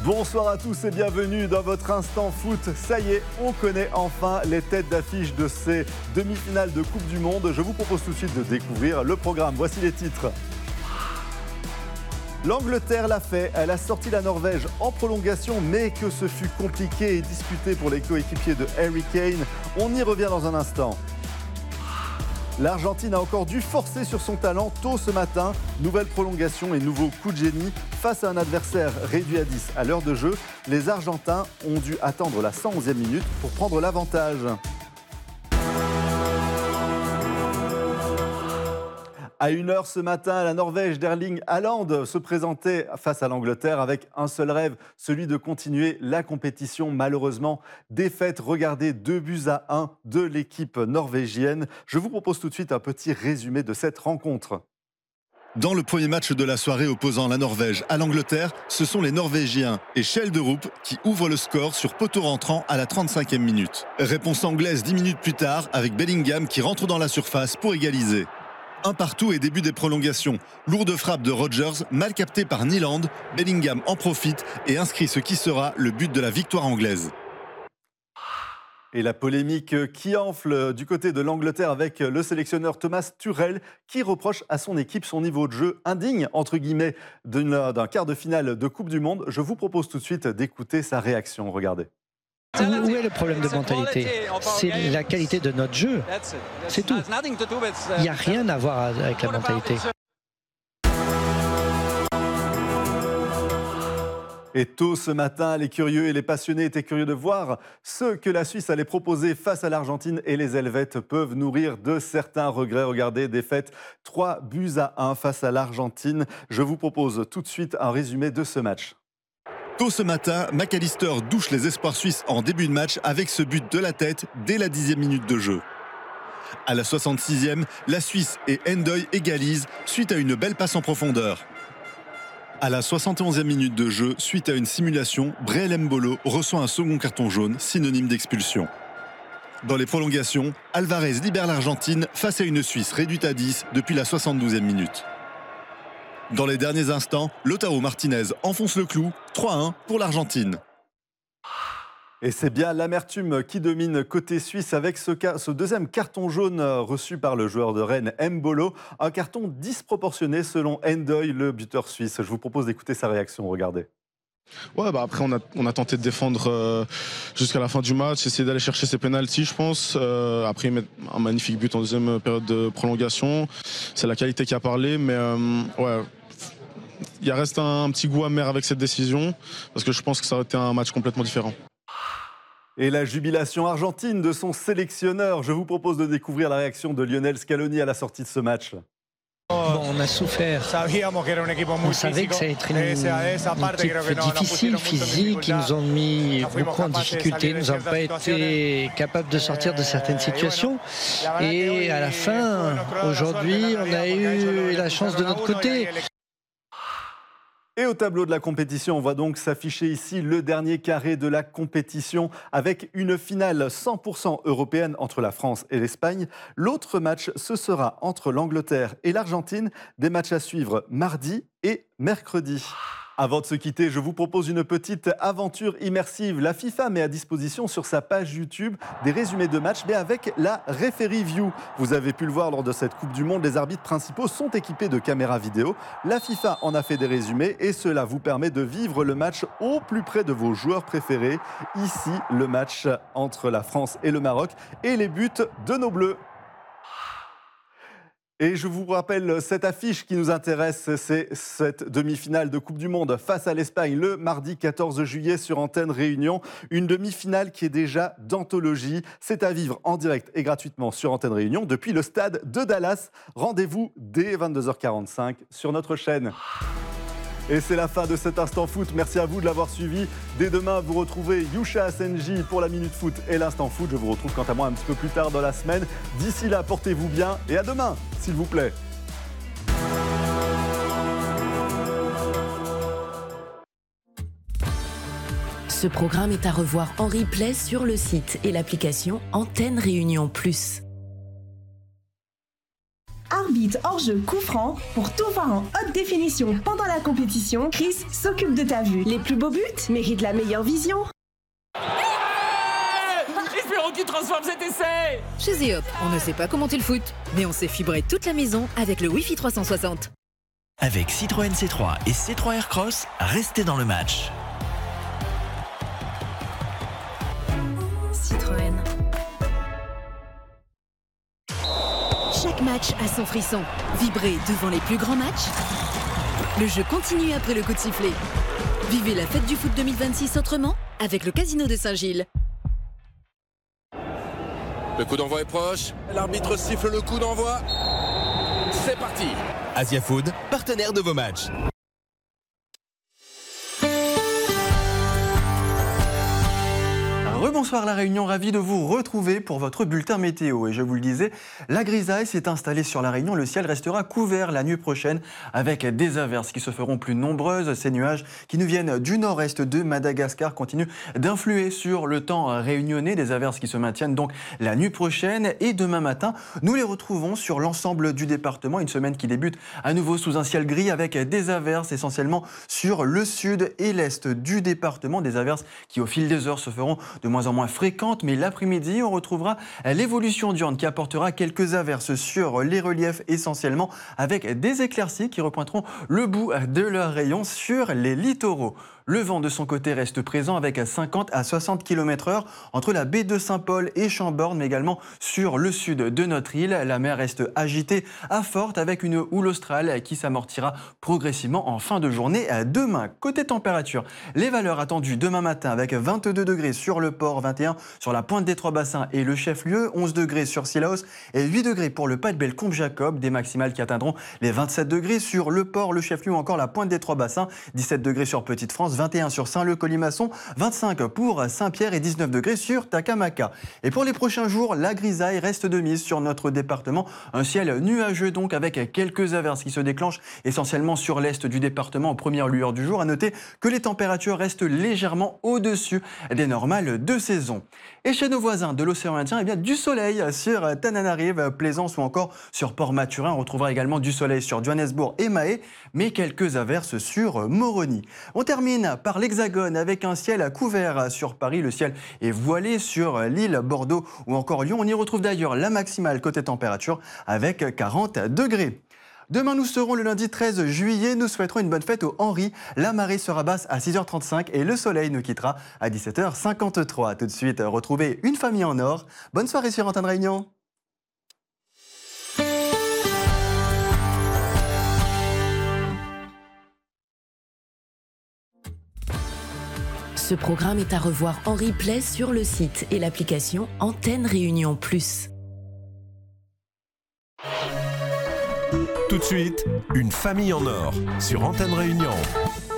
Bonsoir à tous et bienvenue dans votre Instant Foot. Ça y est, on connaît enfin les têtes d'affiche de ces demi-finales de Coupe du Monde. Je vous propose tout de suite de découvrir le programme. Voici les titres. L'Angleterre l'a fait, elle a sorti la Norvège en prolongation, mais que ce fut compliqué et disputé pour les coéquipiers de Harry Kane. On y revient dans un instant. L'Argentine a encore dû forcer sur son talent tôt ce matin. Nouvelle prolongation et nouveau coup de génie. Face à un adversaire réduit à 10 à l'heure de jeu, les Argentins ont dû attendre la 111e minute pour prendre l'avantage. À 1h ce matin, la Norvège d'Erling Haaland se présentait face à l'Angleterre avec un seul rêve, celui de continuer la compétition. Malheureusement, défaite, regardez, 2-1 de l'équipe norvégienne. Je vous propose tout de suite un petit résumé de cette rencontre. Dans le premier match de la soirée opposant la Norvège à l'Angleterre, ce sont les Norvégiens et Schjelderup qui ouvrent le score sur poteau rentrant à la 35e minute. Réponse anglaise 10 minutes plus tard avec Bellingham qui rentre dans la surface pour égaliser. Un partout et début des prolongations. Lourde frappe de Rodgers, mal captée par Nyland. Bellingham en profite et inscrit ce qui sera le but de la victoire anglaise. Et la polémique qui enfle du côté de l'Angleterre avec le sélectionneur Thomas Tuchel qui reproche à son équipe son niveau de jeu indigne, entre guillemets, d'un quart de finale de Coupe du Monde. Je vous propose tout de suite d'écouter sa réaction. Regardez. Où est le problème de mentalité? C'est la qualité de notre jeu. C'est tout. Il n'y a rien à voir avec la mentalité. Et tôt ce matin, les curieux et les passionnés étaient curieux de voir ce que la Suisse allait proposer face à l'Argentine et les Helvètes peuvent nourrir de certains regrets. Regardez, défaite 3-1 face à l'Argentine. Je vous propose tout de suite un résumé de ce match. Tôt ce matin, McAllister douche les espoirs suisses en début de match avec ce but de la tête dès la 10e minute de jeu. À la 66e, la Suisse et Endoy égalisent suite à une belle passe en profondeur. À la 71e minute de jeu, suite à une simulation, Breel Mbolo reçoit un second carton jaune, synonyme d'expulsion. Dans les prolongations, Alvarez libère l'Argentine face à une Suisse réduite à 10 depuis la 72e minute. Dans les derniers instants, Lautaro Martinez enfonce le clou, 3-1 pour l'Argentine. Et c'est bien l'amertume qui domine côté suisse avec ce deuxième carton jaune reçu par le joueur de Rennes, Mbolo. Un carton disproportionné selon Endoy, le buteur suisse. Je vous propose d'écouter sa réaction, regardez. Ouais, après on a tenté de défendre jusqu'à la fin du match, essayer d'aller chercher ses pénaltys, je pense. Après, ils mettent un magnifique but en deuxième période de prolongation. C'est la qualité qui a parlé, mais ouais, il reste un petit goût amer avec cette décision, parce que je pense que ça aurait été un match complètement différent. Et la jubilation argentine de son sélectionneur. Je vous propose de découvrir la réaction de Lionel Scaloni à la sortie de ce match. Bon, on a souffert. On savait que ça allait être une équipe difficile, physique. Ils nous ont mis beaucoup en difficulté. Nous n'avons pas été capables de sortir de certaines situations. Et à la fin, aujourd'hui, on a eu la chance de notre côté. Et au tableau de la compétition, on voit donc s'afficher ici le dernier carré de la compétition avec une finale 100% européenne entre la France et l'Espagne. L'autre match, ce sera entre l'Angleterre et l'Argentine. Des matchs à suivre mardi et mercredi. Avant de se quitter, je vous propose une petite aventure immersive. La FIFA met à disposition sur sa page YouTube des résumés de matchs, mais avec la Referee View. Vous avez pu le voir lors de cette Coupe du Monde, les arbitres principaux sont équipés de caméras vidéo. La FIFA en a fait des résumés et cela vous permet de vivre le match au plus près de vos joueurs préférés. Ici, le match entre la France et le Maroc et les buts de nos Bleus. Et je vous rappelle cette affiche qui nous intéresse, c'est cette demi-finale de Coupe du Monde face à l'Espagne le mardi 14 juillet sur Antenne Réunion. Une demi-finale qui est déjà d'anthologie. C'est à vivre en direct et gratuitement sur Antenne Réunion depuis le stade de Dallas. Rendez-vous dès 22h45 sur notre chaîne. Et c'est la fin de cet Instant Foot. Merci à vous de l'avoir suivi. Dès demain, vous retrouvez Yusha Asenji pour la Minute Foot et l'Instant Foot. Je vous retrouve quant à moi un petit peu plus tard dans la semaine. D'ici là, portez-vous bien et à demain, s'il vous plaît. Ce programme est à revoir en replay sur le site et l'application Antenne Réunion Plus. Arbitre, hors-jeu, coup franc, pour tout voir en haute définition pendant la compétition, Chris s'occupe de ta vue. Les plus beaux buts méritent la meilleure vision. Espérons qu'il transforme cet essai. Chez Zeop, on ne sait pas commenter le foot, mais on sait fibrer toute la maison avec le Wi-Fi 360. Avec Citroën C3 et C3 Aircross, restez dans le match. Citroën. Chaque match a son frisson. Vibrez devant les plus grands matchs. Le jeu continue après le coup de sifflet. Vivez la fête du foot 2026 autrement avec le Casino de Saint-Gilles. Le coup d'envoi est proche. L'arbitre siffle le coup d'envoi. C'est parti. Asia Food, partenaire de vos matchs. Rebonsoir La Réunion, ravi de vous retrouver pour votre bulletin météo. Et je vous le disais, la grisaille s'est installée sur La Réunion. Le ciel restera couvert la nuit prochaine avec des averses qui se feront plus nombreuses. Ces nuages qui nous viennent du nord-est de Madagascar continuent d'influer sur le temps réunionnais. Des averses qui se maintiennent donc la nuit prochaine. Et demain matin, nous les retrouvons sur l'ensemble du département. Une semaine qui débute à nouveau sous un ciel gris avec des averses essentiellement sur le sud et l'est du département. Des averses qui au fil des heures se feront de moins en moins fréquentes, mais l'après-midi, on retrouvera l'évolution diurne qui apportera quelques averses sur les reliefs essentiellement, avec des éclaircies qui repointeront le bout de leur rayon sur les littoraux. Le vent de son côté reste présent avec 50 à 60 km/h entre la baie de Saint-Paul et Chambord, mais également sur le sud de notre île. La mer reste agitée à forte avec une houle australe qui s'amortira progressivement en fin de journée. Demain, côté température, les valeurs attendues demain matin avec 22 degrés sur le port, 21 sur la pointe des Trois-Bassins et le chef-lieu, 11 degrés sur Sillaos et 8 degrés pour le Pas-de-Bel Combe-Jacob, des maximales qui atteindront les 27 degrés sur le port, le chef-lieu ou encore la pointe des Trois-Bassins, 17 degrés sur Petite-France, 21 sur Saint-Leu-Colimaçon, 25 pour Saint-Pierre et 19 degrés sur Takamaka. Et pour les prochains jours, la grisaille reste de mise sur notre département. Un ciel nuageux donc avec quelques averses qui se déclenchent essentiellement sur l'est du département aux premières lueurs du jour. À noter que les températures restent légèrement au-dessus des normales de saison. Et chez nos voisins de l'océan Indien, eh bien, du soleil sur Tananarive, Plaisance ou encore sur Port-Maturin. On retrouvera également du soleil sur Johannesburg et Mahé, mais quelques averses sur Moroni. On termine par l'Hexagone avec un ciel couvert sur Paris. Le ciel est voilé sur l'île, Bordeaux ou encore Lyon. On y retrouve d'ailleurs la maximale côté température avec 40 degrés. Demain, nous serons le lundi 13 juillet. Nous souhaiterons une bonne fête au Henri. La marée sera basse à 6h35 et le soleil nous quittera à 17h53. Tout de suite, retrouvez Une famille en or. Bonne soirée sur Antenne Réunion. Ce programme est à revoir en replay sur le site et l'application Antenne Réunion Plus. Tout de suite, Une famille en or sur Antenne Réunion.